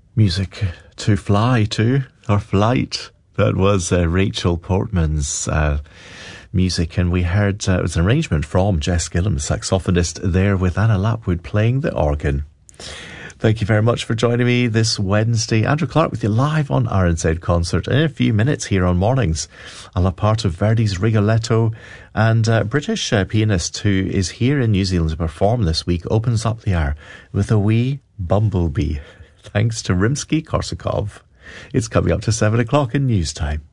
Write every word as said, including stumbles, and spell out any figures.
Music to fly to, or flight. That was uh, Rachel Portman's uh, music, and we heard uh, it was an arrangement from Jess Gillum, saxophonist, there with Anna Lapwood playing the organ. Thank you very much for joining me this Wednesday. Andrew Clark with you live on R N Z Concert. In a few minutes here on Mornings, I'll have part of Verdi's Rigoletto, and a British uh, pianist who is here in New Zealand to perform this week opens up the hour with a wee bumblebee, thanks to Rimsky-Korsakov. It's coming up to seven o'clock in news time.